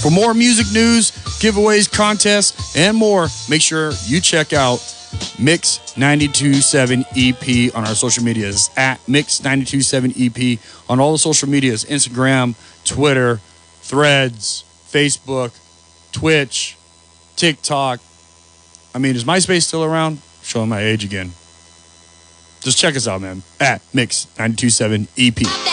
For more music news, giveaways, contests, and more, make sure you check out Mix927 EP on our social medias, at Mix927 EP on all the social medias, Instagram, Twitter, Threads, Facebook, Twitch, TikTok. I mean, is MySpace still around? Showing my age again. Just check us out, man, at Mix927 EP.